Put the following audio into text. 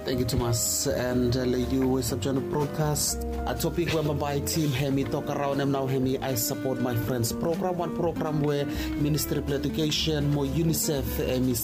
Thank you, Thomas. And you subjoin broadcast a topic where my team Hemi talk around them now. Hemi, I support my friends program. One program where Ministry of Education, more UNICEF,